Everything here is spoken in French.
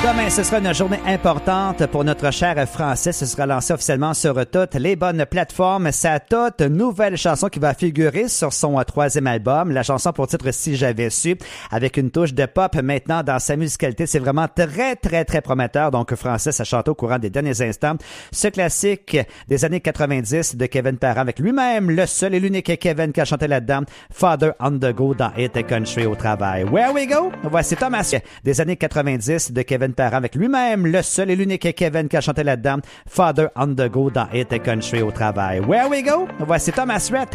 Demain, ce sera une journée importante pour notre cher français. Ce sera lancé officiellement sur toutes les bonnes plateformes. Sa toute nouvelle chanson qui va figurer sur son troisième album. La chanson pour titre Si j'avais su, avec une touche de pop maintenant dans sa musicalité. C'est vraiment très, très, très prometteur. Donc, français, ça chante au courant des derniers instants. Ce classique des années 90 de Kevin Parent avec lui-même, le seul et l'unique Kevin qui a chanté là-dedans. Father on the go dans Hit Country au travail. Where we go? Voici Thomas des années 90 de Kevin Parent avec lui-même, le seul et l'unique Kevin qui a chanté là-dedans. Father on the go dans Hit Country au travail. Where we go? Voici Thomas Rhett.